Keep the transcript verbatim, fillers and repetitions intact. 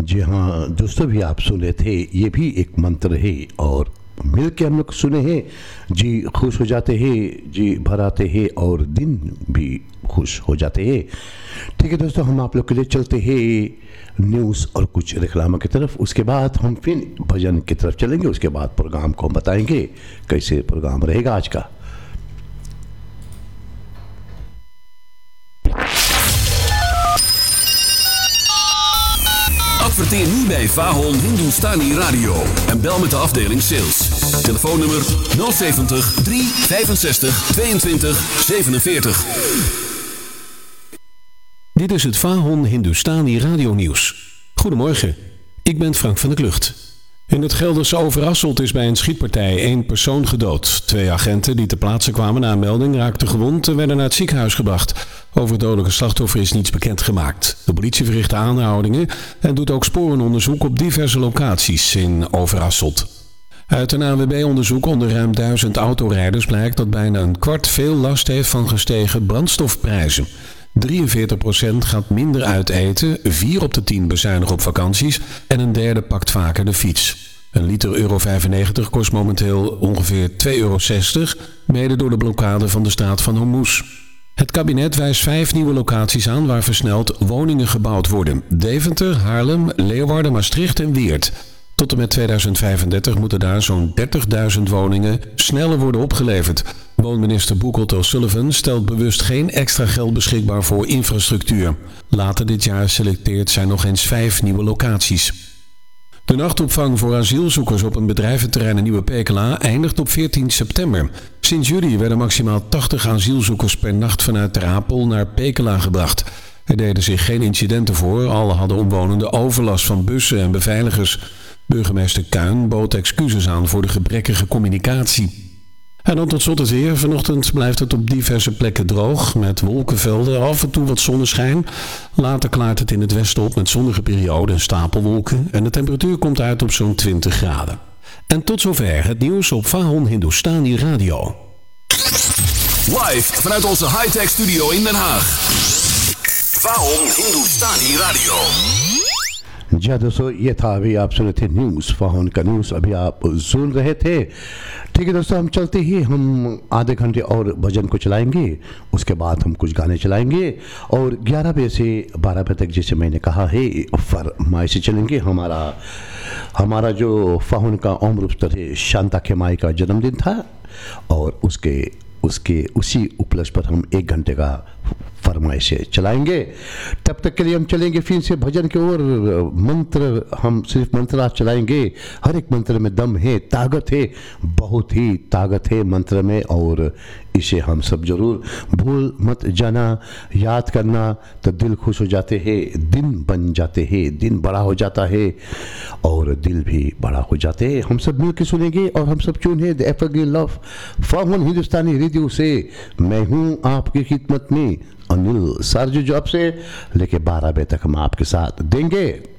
जी हाँ दोस्तों, भी आप सुने थे, ये भी एक मंत्र है और मिल के हम लोग सुने हैं जी। खुश हो जाते हैं जी, भर आते हैं और दिन भी खुश हो जाते हैं। ठीक है दोस्तों, हम आप लोग के लिए चलते हैं न्यूज़ और कुछ रिक्लामा की तरफ। उसके बाद हम फिर भजन की तरफ चलेंगे। उसके बाद प्रोग्राम को हम बताएंगे कैसे प्रोग्राम रहेगा आज का। Adverteer nu bij Vahon Hindustani Radio en bel met de afdeling sales. Telefoonnummer nul zeventig, drie vijfenzestig, tweeëntwintig, zevenenveertig. Dit is het Vahon Hindustani Radio Nieuws. Goedemorgen, ik ben Frank van der Klucht. In het Gelderse Overasselt is bij een schietpartij één persoon gedood. Twee agenten die ter plaatse kwamen na een melding raakten gewond en werden naar het ziekenhuis gebracht. Over het dodelijke slachtoffer is niets bekendgemaakt. De politie verricht aanhoudingen en doet ook sporenonderzoek op diverse locaties in Overasselt. Uit een A W B-onderzoek onder ruim duizend autorijders blijkt dat bijna een kwart veel last heeft van gestegen brandstofprijzen. drieënveertig procent gaat minder uit eten, vier op de tien bezuinigen op vakanties en een derde pakt vaker de fiets. Een liter euro vijfennegentig kost momenteel ongeveer twee euro zestig, mede door de blokkade van de straat van Hormuz. Het kabinet wijst vijf nieuwe locaties aan waar versneld woningen gebouwd worden. Deventer, Haarlem, Leeuwarden, Maastricht en Weert. Tot en met tweeduizend vijfendertig moeten daar zo'n dertigduizend woningen sneller worden opgeleverd. Woonminister Boekelt O'Sullivan stelt bewust geen extra geld beschikbaar voor infrastructuur. Later dit jaar selecteert zij nog eens vijf nieuwe locaties. De nachtopvang voor asielzoekers op een bedrijventerrein in Nieuwe Pekela eindigt op veertien september. Sinds juli werden maximaal tachtig asielzoekers per nacht vanuit Ter Apel naar Pekela gebracht. Er deden zich geen incidenten voor, al hadden omwonenden overlast van bussen en beveiligers. Burgemeester Kuin bood excuses aan voor de gebrekkige communicatie. En dan tot slot het weer. Vanochtend blijft het op diverse plekken droog, met wolkenvelden, af en toe wat zonneschijn. Later klaart het in het westen op met zonnige perioden en stapelwolken. En de temperatuur komt uit op zo'n twintig graden. En tot zover het nieuws op Vahon Hindustani Radio. Live vanuit onze high-tech studio in Den Haag. Vahon Hindustani Radio. जी हाँ दोस्तों, ये था अभी आप सुने थे न्यूज़, फाहन का न्यूज़ अभी आप सुन रहे थे। ठीक है दोस्तों, हम चलते ही हम आधे घंटे और भजन को चलाएंगे। उसके बाद हम कुछ गाने चलाएंगे और ग्यारह बजे से बारह बजे तक, जैसे मैंने कहा है, फरमाइश से चलेंगे। हमारा हमारा जो फाहन का ओम रूपस्तर है, शांता खेमाई का जन्मदिन था और उसके उसके उसी उपलक्ष्य पर हम एक घंटे का फरमाइश चलाएंगे। तब तक के लिए हम चलेंगे फिर से भजन की ओर। मंत्र, हम सिर्फ मंत्र आज चलाएंगे। हर एक मंत्र में दम है, ताकत है, बहुत ही ताकत है मंत्र में, और इसे हम सब जरूर भूल मत जाना, याद करना, तो दिल खुश हो जाते हैं, दिन बन जाते हैं, दिन बड़ा हो जाता है और दिल भी बड़ा हो जाते हैं। हम सब मिल के सुनेंगे और हम सब चुन है द एवरग्रीन लव फाहन हिंदुस्तानी रेडियो से। मैं हूँ आपकी खिदमत में अनिल सरजू, जॉब से लेके बारह बजे तक हम आपके साथ देंगे।